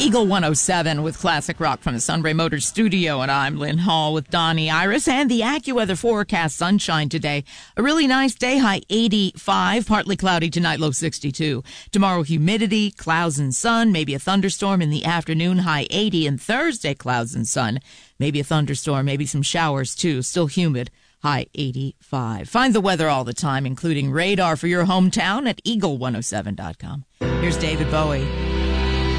Eagle 107 with classic rock from the Sunbury Motors studio, and I'm Lynn Hall with Donnie Iris. And the AccuWeather forecast: sunshine today, a really nice day, high 85, partly cloudy tonight, low 62. Tomorrow, humidity, clouds and sun, maybe a thunderstorm in the afternoon, high 80. And Thursday, clouds and sun, maybe a thunderstorm, maybe some showers too, still humid, high 85. Find the weather all the time, including radar for your hometown at eagle107.com. Here's David Bowie.